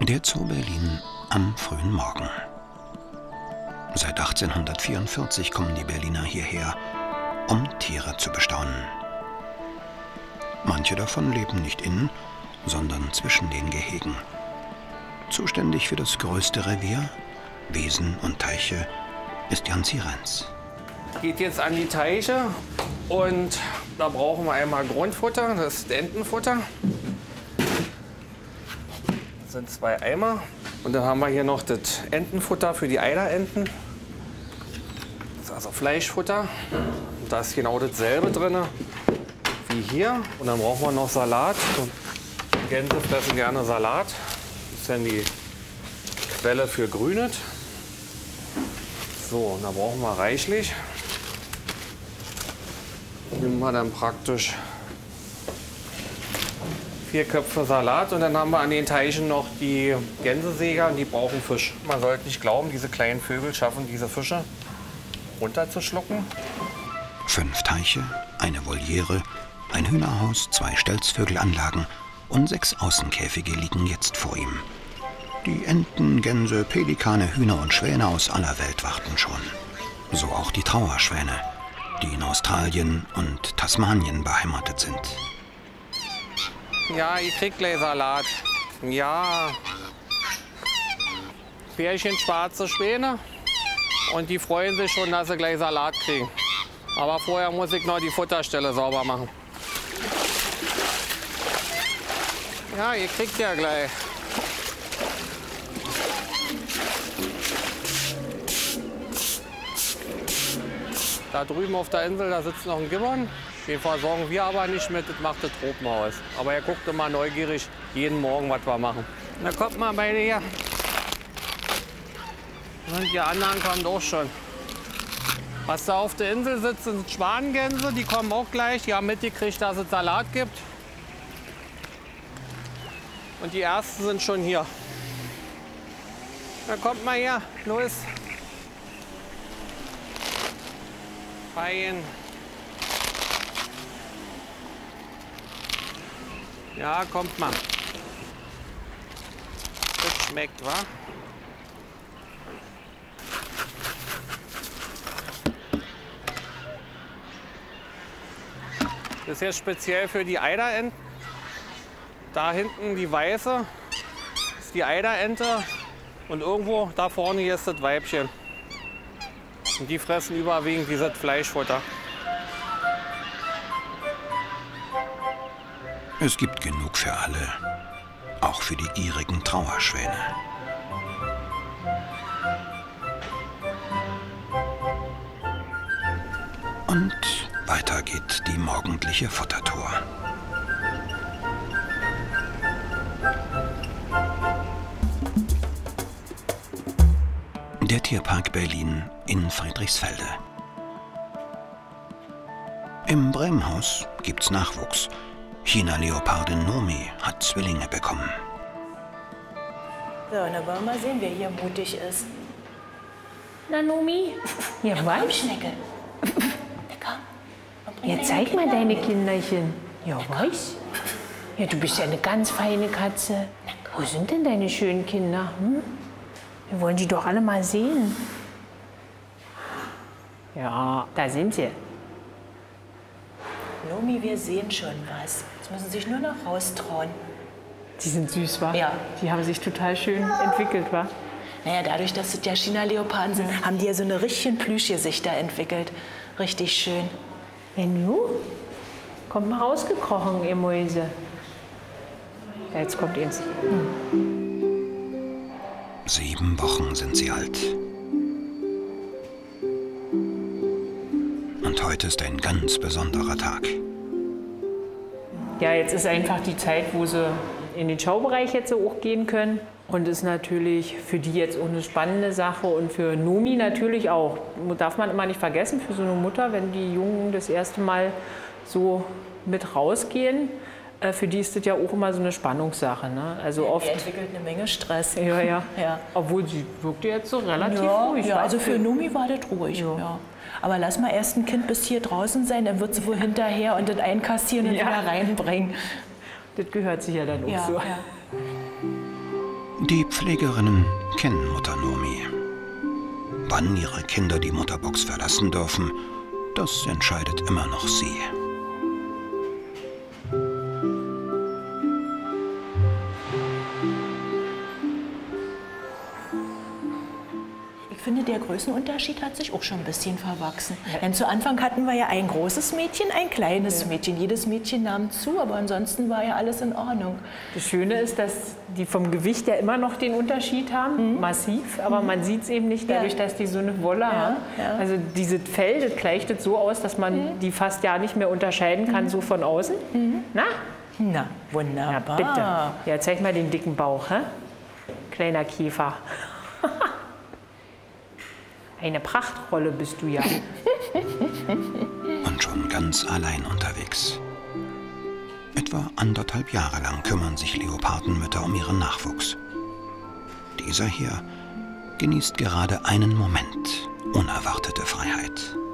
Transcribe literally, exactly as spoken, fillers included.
Der Zoo Berlin am frühen Morgen. Seit achtzehnhundertvierundvierzig kommen die Berliner hierher, um Tiere zu bestaunen. Manche davon leben nicht in, sondern zwischen den Gehegen. Zuständig für das größte Revier, Wiesen und Teiche, ist Jan Zierenz. Geht jetzt an die Teiche und da brauchen wir einmal Grundfutter, das ist Entenfutter. Das sind zwei Eimer. Und dann haben wir hier noch das Entenfutter für die Eiderenten. Das ist also Fleischfutter. Und da ist genau dasselbe drin wie hier. Und dann brauchen wir noch Salat. Gänse fressen gerne Salat. Das ist dann die Quelle für Grünet. So, und da brauchen wir reichlich. Nehmen wir dann praktisch vier Köpfe Salat und dann haben wir an den Teichen noch die Gänsesäger und die brauchen Fisch. Man sollte nicht glauben, diese kleinen Vögel schaffen diese Fische runterzuschlucken. Fünf Teiche, eine Voliere, ein Hühnerhaus, zwei Stelzvögelanlagen und sechs Außenkäfige liegen jetzt vor ihm. Die Enten, Gänse, Pelikane, Hühner und Schwäne aus aller Welt warten schon. So auch die Trauerschwäne, die in Australien und Tasmanien beheimatet sind. Ja, ihr kriegt gleich Salat. Ja. Pärchen schwarze Schwäne. Und die freuen sich schon, dass sie gleich Salat kriegen. Aber vorher muss ich noch die Futterstelle sauber machen. Ja, ihr kriegt ja gleich. Da drüben auf der Insel, da sitzt noch ein Gibbon. Den versorgen wir aber nicht mit, das macht das Tropenhaus. Aber er guckt immer neugierig jeden Morgen, was wir machen. Na kommt mal beide her. Und die anderen kommen auch schon. Was da auf der Insel sitzt, sind Schwanengänse, die kommen auch gleich. Die haben mitgekriegt, dass es Salat gibt. Und die ersten sind schon hier. Na kommt mal her, los. Fein. Ja, kommt mal. Das schmeckt, wa? Das ist jetzt speziell für die Eiderenten. Da hinten die weiße ist die Eiderente und irgendwo da vorne hier ist das Weibchen. Und die fressen überwiegend dieses Fleischfutter. Es gibt genug für alle, auch für die gierigen Trauerschwäne. Und weiter geht die morgendliche Futtertour. Der Tierpark Berlin in Friedrichsfelde. Im Bremhaus gibt's Nachwuchs. China-Leopardin Nomi hat Zwillinge bekommen. So, dann wollen wir mal sehen, wer hier mutig ist. Na, Nomi? Ja, Komm, was? Schnecke. Ja, zeig mal deine Kinderchen. Ja, was? Ja, du bist ja eine ganz feine Katze. Wo sind denn deine schönen Kinder? Hm? Wir wollen die doch alle mal sehen. Ja, da sind sie. Nomi, wir sehen schon was. Jetzt müssen sie sich nur noch raustrauen. Die sind süß, wa? Ja. Die haben sich total schön entwickelt, wa? Naja, dadurch, dass es ja China-Leoparden sind, mhm. haben die ja so eine richtigen Plüschgesichter entwickelt. Richtig schön. Wenn du? Kommt mal rausgekrochen, ihr Mäuse. Ja, jetzt kommt eins. Hm. Sieben Wochen sind sie alt. Und heute ist ein ganz besonderer Tag. Ja, jetzt ist einfach die Zeit, wo sie in den Schaubereich jetzt so auch gehen können. Und ist natürlich für die jetzt auch eine spannende Sache und für Nomi natürlich auch. Darf man immer nicht vergessen, für so eine Mutter, wenn die Jungen das erste Mal so mit rausgehen, für die ist das ja auch immer so eine Spannungssache. Ne? Also ja, oft die entwickelt eine Menge Stress. Ja, ja. ja. Obwohl sie wirkte jetzt so relativ ja, ruhig. Ja, also für Nomi war das ruhig. Ja. Ja. Aber lass mal erst ein Kind bis hier draußen sein, dann wird sie wohl hinterher und das einkassieren und Ja. wieder reinbringen. Das gehört sich ja dann auch Ja, so. ja. Die Pflegerinnen kennen Mutter Nomi. Wann ihre Kinder die Mutterbox verlassen dürfen, das entscheidet immer noch sie. Ich finde, der Größenunterschied hat sich auch schon ein bisschen verwachsen. Ja. Denn zu Anfang hatten wir ja ein großes Mädchen, ein kleines ja. Mädchen. Jedes Mädchen nahm zu, aber ansonsten war ja alles in Ordnung. Das Schöne ist, dass die vom Gewicht ja immer noch den Unterschied haben, mhm. massiv, aber mhm. man sieht es eben nicht dadurch, ja. dass die so eine Wolle ja. haben. Ja. Also dieses Fell, das gleicht es so aus, dass man mhm. die fast ja nicht mehr unterscheiden kann, mhm. so von außen. Mhm. Na? Na, wunderbar. Ja, bitte. Ja, zeig mal den dicken Bauch, hä? Kleiner Käfer. Eine Prachtrolle bist du ja. Und schon ganz allein unterwegs. Etwa anderthalb Jahre lang kümmern sich Leopardenmütter um ihren Nachwuchs. Dieser hier genießt gerade einen Moment unerwartete Freiheit.